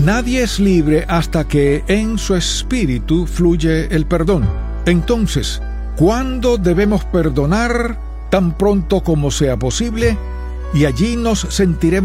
Nadie es libre hasta que en su espíritu fluye el perdón. Entonces, ¿cuándo debemos perdonar? Tan pronto como sea posible, y allí nos sentiremos